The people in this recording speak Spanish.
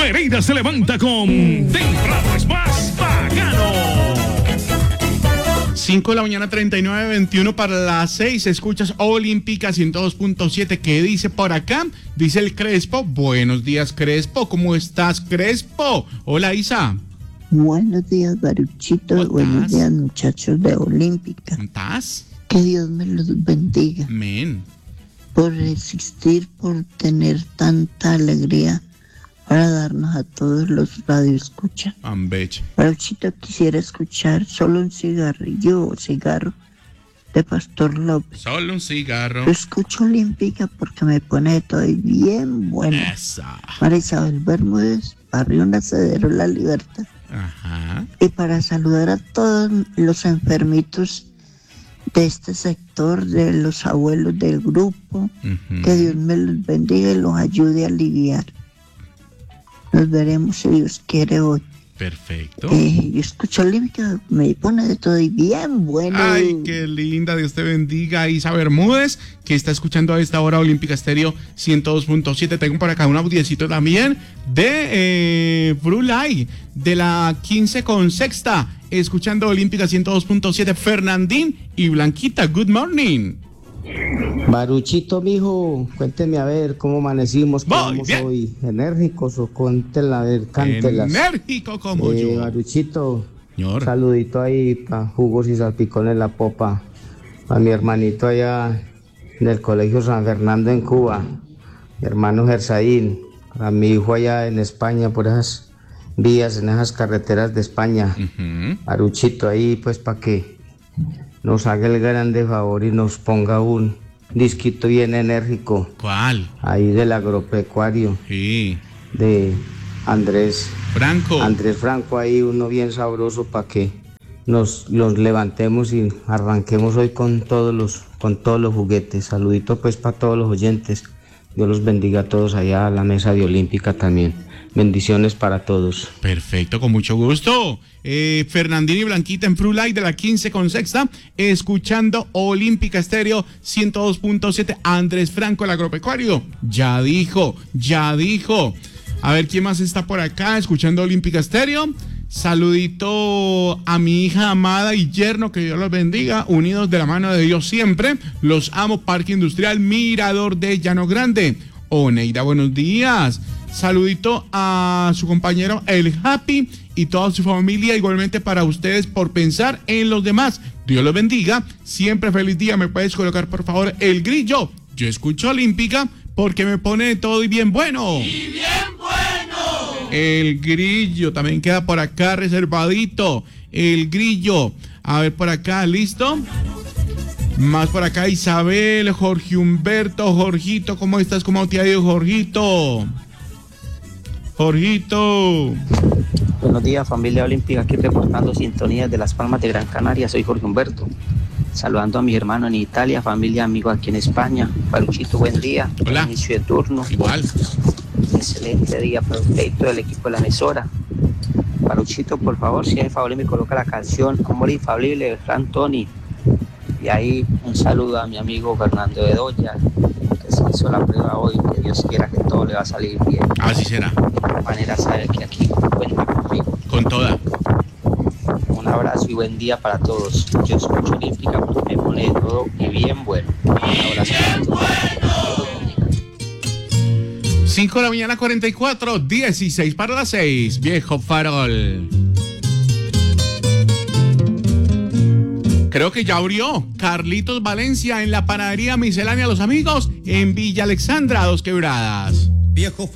Pereira se levanta con Temprano es más bacano. 5 de la mañana, 39:21 para las 6. Escuchas Olímpica 102.7. ¿Qué dice por acá? Dice el Crespo. Buenos días, Crespo. ¿Cómo estás, Crespo? Hola, Isa. Buenos días, Baruchito. Buenos días, muchachos de Olímpica. ¿Cómo estás? Que Dios me los bendiga. Amén. Por existir, por tener tanta alegría para darnos a todos los radioescuchas. Ambeche. Baruchito, quisiera escuchar solo un cigarro de Pastor López. Solo un cigarro. Yo escucho Olímpica porque me pone todo bien bueno. Esa. María Isabel Bermúdez, Barrio Nacedero, La Libertad. Ajá. Y para saludar a todos los enfermitos de este sector, de los abuelos del grupo, que Dios me los bendiga y los ayude a aliviar. Nos veremos si Dios quiere hoy. Perfecto. Yo escucho Olímpica, me pone de todo y bien bueno. Ay, qué linda, Dios te bendiga, Isa Bermúdez, que está escuchando a esta hora Olímpica Estéreo 102.7. Tengo por acá un audiecito también de Brulay, de la 15 con sexta, escuchando Olímpica 102.7, Fernandín y Blanquita, good morning. Baruchito, mijo, cuénteme a ver cómo amanecimos, cómo hoy, enérgicos o cuéntela, a ver, cántelas. Enérgico como yo. Baruchito, Señor. Saludito ahí para jugos y salpicones en la popa, a mi hermanito allá del Colegio San Fernando en Cuba, mi hermano Gersaín, a mi hijo allá en España, por esas vías, en esas carreteras de España. Baruchito ahí, pues, para que nos haga el grande favor y nos ponga un disquito bien enérgico. ¿Cuál? Ahí del agropecuario. Sí. De Andrés Franco. Andrés Franco, ahí uno bien sabroso para que nos los levantemos y arranquemos hoy con todos los juguetes. Saludito pues para todos los oyentes. Dios los bendiga a todos allá a la mesa de Olímpica también. Bendiciones para todos. Perfecto, con mucho gusto. Fernandín y Blanquita en Fruit Light de la 15 con sexta, escuchando Olímpica Estéreo 102.7. Andrés Franco, el agropecuario. Ya dijo. A ver, ¿quién más está por acá escuchando Olímpica Estéreo? Saludito a mi hija amada y yerno, que Dios los bendiga, unidos de la mano de Dios siempre. Los amo, Parque Industrial Mirador de Llano Grande. Oneida, buenos días. Saludito a su compañero El Happy y toda su familia, igualmente para ustedes por pensar en los demás. Dios los bendiga, siempre feliz día. ¿Me puedes colocar por favor el grillo? Yo escucho Olímpica porque me pone todo y bien bueno. ¡Y bien bueno! El grillo también queda por acá reservadito. El grillo. A ver por acá, ¿listo? Más por acá, Isabel, Jorge Humberto, Jorgito, ¿cómo estás? ¿Cómo te ha ido, Jorgito? Jorgito. Buenos días, familia olímpica, aquí reportando sintonías de Las Palmas de Gran Canaria. Soy Jorge Humberto, saludando a mis hermanos en Italia, familia, amigos aquí en España. Baruchito, buen día. Hola. Inicio de turno. Igual. Excelente día para usted y todo el equipo de la emisora. Baruchito, por favor, si es favor, me coloca la canción Amor Infalible de Fran Tony. Y ahí un saludo a mi amigo Fernando Bedoya, que se hizo la prueba hoy, que Dios quiera que todo le va a salir bien. Así será. De esta manera sabe que aquí cuenta conmigo. Con toda. Un abrazo y buen día para todos. Yo escucho Olímpica porque me pone de todo y bien bueno. Un abrazo para todos. 5 de la mañana, 44, 16 para las 6. Viejo farol. Creo que ya abrió Carlitos Valencia en la panadería miscelánea Los Amigos en Villa Alexandra, Dos Quebradas. Viejo